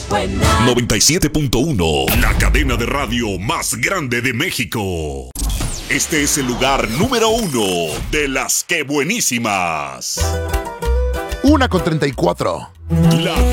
buena. 97.1, la cadena de radio más grande de México. Este es el lugar número 1 de las que buenísimas. 1:34. La